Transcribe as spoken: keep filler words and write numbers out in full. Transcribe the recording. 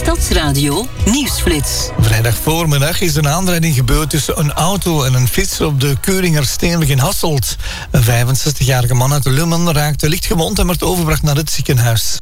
Stadsradio Nieuwsflits. Vrijdag voormiddag is een aanrijding gebeurd tussen een auto en een fietser op de Keuringersteenweg in Hasselt. Een vijfenzestigjarige man uit de Lummen raakte licht gewond en werd overgebracht naar het ziekenhuis.